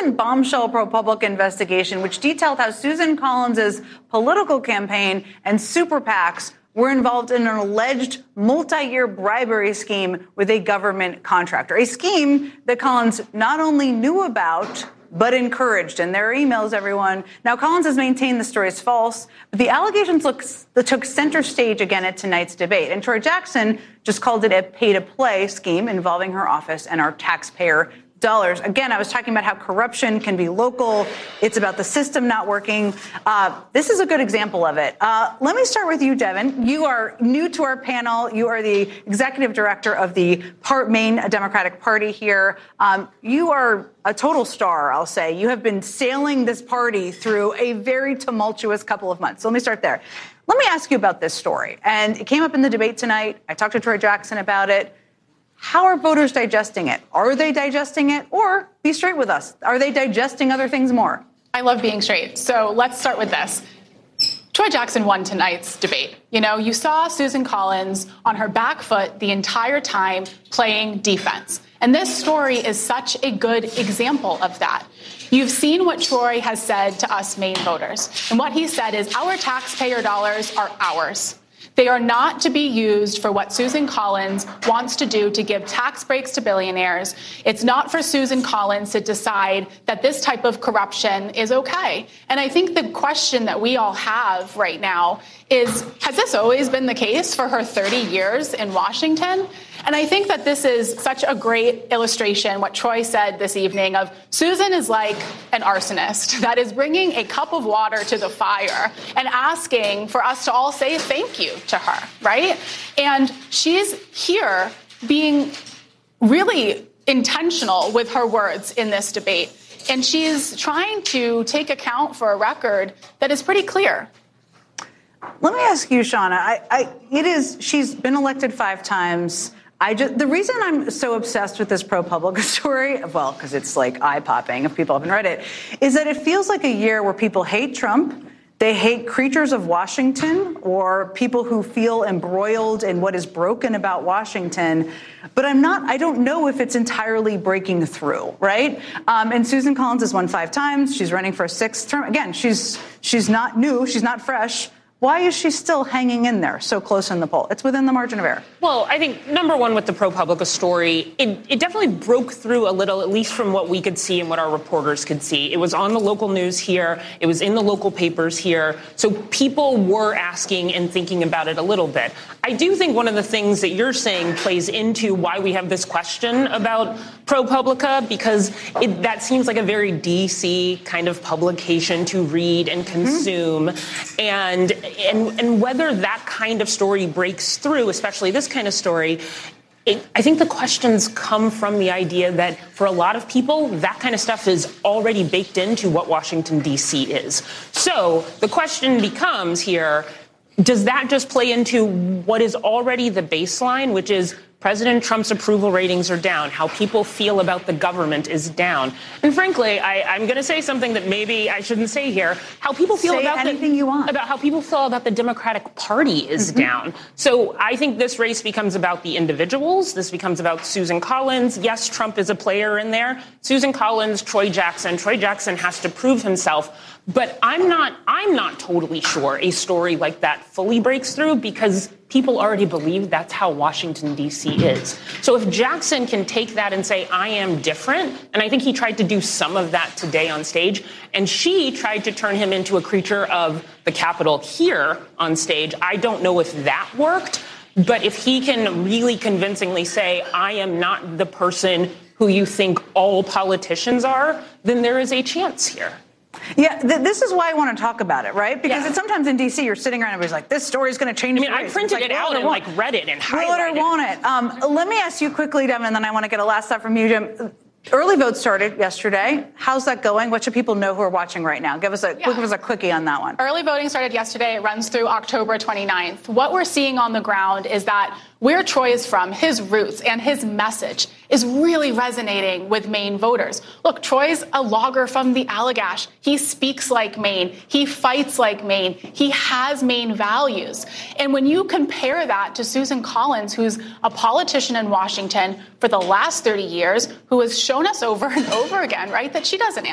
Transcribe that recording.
recent bombshell ProPublica investigation, which detailed how Susan Collins' political campaign and super PACs were involved in an alleged multi-year bribery scheme with a government contractor, a scheme that Collins not only knew about, but encouraged. And there are emails, everyone. Now, Collins has maintained the story is false, but the allegations took center stage again at tonight's debate. And Troy Jackson just called it a pay-to-play scheme involving her office and our taxpayer dollars. Again, I was talking about how corruption can be local. It's about the system not working. This is a good example of it. Let me start with you, Devin. You are new to our panel. You are the executive director of the Maine Democratic Party here. You are a total star, I'll say. You have been sailing this party through a very tumultuous couple of months. So let me start there. Let me ask you about this story. And it came up in the debate tonight. I talked to Troy Jackson about it. How are voters digesting it? Are they digesting it? Or be straight with us. Are they digesting other things more? I love being straight. So let's start with this. Troy Jackson won tonight's debate. You know, you saw Susan Collins on her back foot the entire time playing defense. And this story is such a good example of that. You've seen what Troy has said to us Maine voters. And what he said is our taxpayer dollars are ours. They are not to be used for what Susan Collins wants to do to give tax breaks to billionaires. It's not for Susan Collins to decide that this type of corruption is okay. And I think the question that we all have right now is, has this always been the case for her 30 years in Washington? And I think that this is such a great illustration, what Troy said this evening, of Susan is like an arsonist that is bringing a cup of water to the fire and asking for us to all say thank you to her, right? And she's here being really intentional with her words in this debate. And she's trying to take account for a record that is pretty clear. Let me ask you, Shauna, she's been elected 5 times. The reason I'm so obsessed with this ProPublica story, well, because it's like eye-popping if people haven't read it, is that it feels like a year where people hate Trump, they hate creatures of Washington, or people who feel embroiled in what is broken about Washington. But I don't know if it's entirely breaking through, right? And Susan Collins has won 5 times. She's running for a 6th term. Again, she's not new. She's not fresh. Why is she still hanging in there so close in the poll? It's within the margin of error. Well, I think, number one, with the ProPublica story, it definitely broke through a little, at least from what we could see and what our reporters could see. It was on the local news here. It was in the local papers here. So people were asking and thinking about it a little bit. I do think one of the things that you're saying plays into why we have this question about ProPublica, because that seems like a very D.C. kind of publication to read and consume. And whether that kind of story breaks through, especially this kind of story, I think the questions come from the idea that for a lot of people, that kind of stuff is already baked into what Washington, D.C. is. So the question becomes here, does that just play into what is already the baseline, which is President Trump's approval ratings are down. How people feel about the government is down. And frankly, I'm going to say something that maybe I shouldn't say here. How people feel about how people feel about the Democratic Party is down. So I think this race becomes about the individuals. This becomes about Susan Collins. Yes, Trump is a player in there. Susan Collins, Troy Jackson. Troy Jackson has to prove himself. But I'm not totally sure a story like that fully breaks through, because people already believe that's how Washington, D.C. is. So if Jackson can take that and say, I am different, and I think he tried to do some of that today on stage, and she tried to turn him into a creature of the Capitol here on stage, I don't know if that worked. But if he can really convincingly say, I am not the person who you think all politicians are, then there is a chance here. Yeah, this is why I want to talk about it, right? Because it's sometimes in D.C. you're sitting around and everybody's like, this story's going to change. I printed it out and read it and highlighted it. Will it or won't it? Let me ask you quickly, Devin, and then I want to get a last thought from you, Jim. Early vote started yesterday. How's that going? What should people know who are watching right now? Give us a quickie on that one. Early voting started yesterday. It runs through October 29th. What we're seeing on the ground is that where Troy is from, his roots and his message is really resonating with Maine voters. Look, Troy's a logger from the Allagash. He speaks like Maine. He fights like Maine. He has Maine values. And when you compare that to Susan Collins, who's a politician in Washington for the last 30 years, who has shown us over and over again, right, that she doesn't